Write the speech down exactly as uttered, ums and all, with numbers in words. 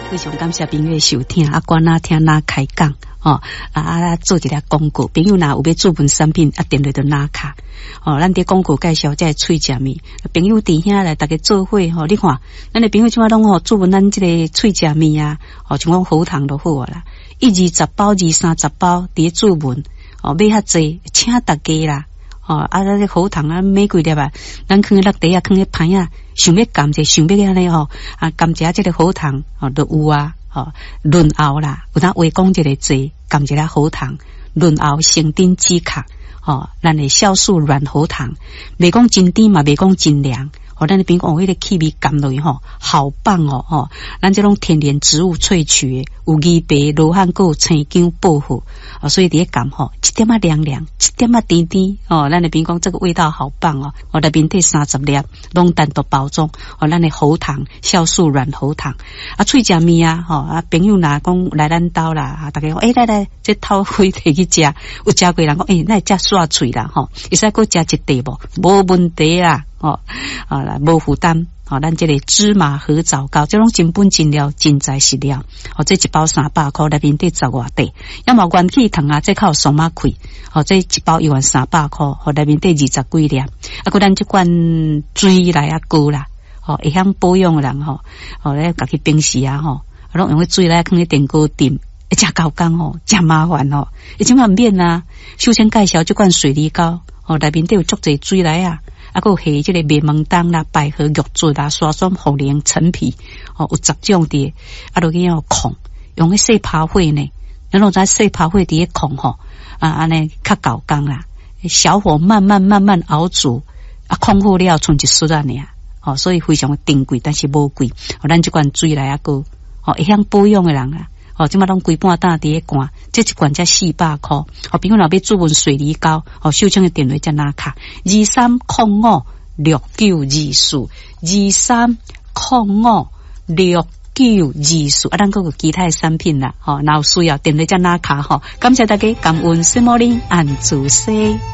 非常感谢朋友的收听，啊，管哪听哪开讲哦，啊啊做一个广告，朋友若有要注文产品，啊电话就哪卡哦，咱伫广告介绍这脆食面，朋友弟兄来大家做伙吼，你看，咱的朋友即马拢吼注文咱即个脆食面啊，哦，像讲喉糖就好啦，一二十包、二三十包伫注文，哦，买较济，请大家啦。哦，啊，咱这喉糖啊，买几粒啊，咱放落地啊，放喺盘啊，想要甘者，想要安尼吼，啊，甘者这个喉糖哦，都有啊，哦，润喉啦，有当话讲这个字，甘一个喉糖，润喉生丁止咳，哦，咱的酵素软喉糖，袂讲真甜嘛，袂讲真凉。哦，咱那边讲迄个气味甘落去吼，好棒哦！吼，咱这种天然植物萃取的，有枇杷、罗汉果、青姜、薄荷，哦，所以伫咧甘吼，一点仔凉凉，一点仔甜甜，哦，咱那边讲这个味道好棒哦！哦，内面底三十粒，拢单独包装，哦，咱的喉糖、酵素软喉糖，啊，脆食面啊，吼，啊，朋友若讲来咱兜啦，啊，大家讲，诶、欸，来来，这头回摕去食，有食过人讲，诶、欸，那食煞脆啦，吼，会使搁食一碟无？无问题啦。哦，啊啦，无负担，哦，咱这个芝麻和枣糕，这种真本真料真材实料，哦，这一包三百块，内面得十外块，要么元气糖啊，这靠松马开，哦，这一包一万三百块，哦，内面得二十几粒，啊，佮咱这罐水来啊高啦，哦，会晓保养的人吼，哦，咧家己平时啊吼，拢用个水来放喺电锅炖。真高工吼，真麻烦吼，伊即满免啊。首先介绍这款水梨膏，哦，内面都有足侪水来啊，啊，佮有下这个麦门冬啦、百合、玉竹啦、沙酸、茯苓、陈皮，哦，有十种的，啊，落去要控，用个细泡火呢，然后在细泡火底下控吼，啊，安尼较高工啦，小火慢慢慢慢熬煮，啊，控好了剩一丝啊尔，哦，所以非常珍贵，但是无贵，哦，咱这款水来啊个，哦，会晓保养的人啊。哦，即马拢规半担伫咧罐，这一罐才四百块。哦，比如若要注文水梨膏，哦，手枪的电话才拿卡二三零五六九二四二三零五六九二四啊，咱还有其他的产品啦，哦，若有需要电话才拿卡吼。感谢大家，感恩圣莫林安主西。